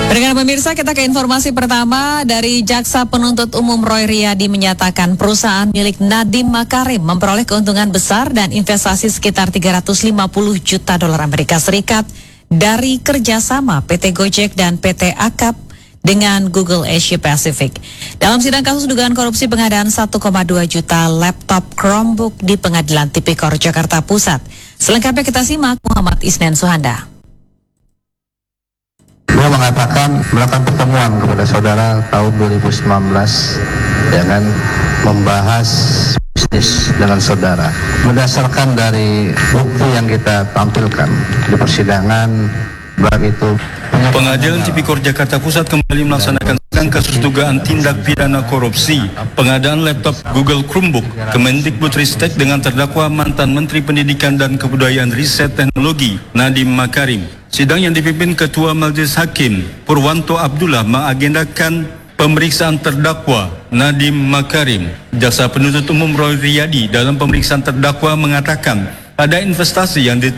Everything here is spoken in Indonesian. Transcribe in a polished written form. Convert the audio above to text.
Dengan pemirsa, kita ke informasi pertama dari Jaksa Penuntut Umum Roy Riyadi menyatakan perusahaan milik Nadiem Makarim memperoleh keuntungan besar dan investasi sekitar 350 juta dolar Amerika Serikat dari kerjasama PT Gojek dan PT Akap dengan Google Asia Pacific. Dalam sidang kasus dugaan korupsi pengadaan 1,2 juta laptop Chromebook di Pengadilan Tipikor Jakarta Pusat. Selengkapnya kita simak Muhammad Isnen Suhanda. Beliau mengatakan melakukan pertemuan kepada saudara tahun 2019 dengan membahas bisnis dengan saudara. Berdasarkan dari bukti yang kita tampilkan di persidangan, baik itu Pengadilan Tipikor Jakarta Pusat kembali melaksanakan sidang kasus dugaan tindak pidana korupsi pengadaan laptop Google Chromebook Kemendikbudristek dengan terdakwa mantan Menteri Pendidikan dan Kebudayaan Riset Teknologi Nadiem Makarim. Sidang yang dipimpin Ketua Majelis Hakim Purwanto Abdullah mengagendakan pemeriksaan terdakwa Nadiem Makarim. Jaksa Penuntut Umum Roy Riyadi dalam pemeriksaan terdakwa mengatakan ada investasi yang